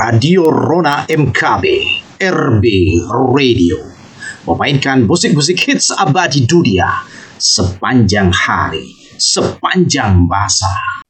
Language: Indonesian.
Radio Rona MKB, RB Radio, memainkan musik-musik hits abadi dunia sepanjang hari, sepanjang masa.